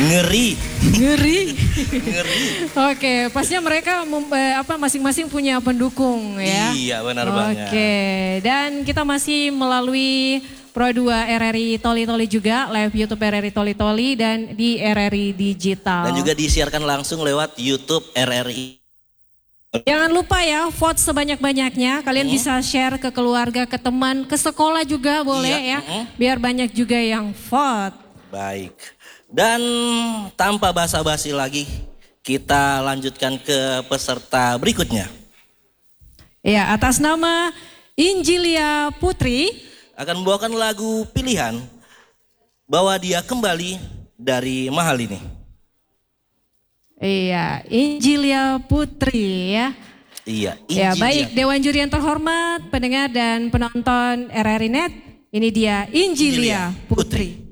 Ngeri. Ngeri. Ngeri. Oke, pastinya mereka masing-masing punya pendukung ya. Iya, benar banget. Oke, dan kita masih melalui Pro 2 RRI Toli Toli juga, live YouTube RRI Toli Toli dan di RRI Digital. Dan juga disiarkan langsung lewat YouTube RRI. Jangan lupa ya, vote sebanyak-banyaknya. Kalian bisa share ke keluarga, ke teman, ke sekolah juga boleh ya. Biar banyak juga yang vote. Baik. Dan tanpa basa-basi lagi, kita lanjutkan ke peserta berikutnya. Ya, atas nama Injilia Putri Akan membawakan lagu pilihan Bawa Dia Kembali dari Mahal Ini. Iya, Injilia Putri ya. Iya, Ya, Injilia. baik Dewan Juri yang terhormat, pendengar dan penonton RRI Net. Ini dia Injilia Putri.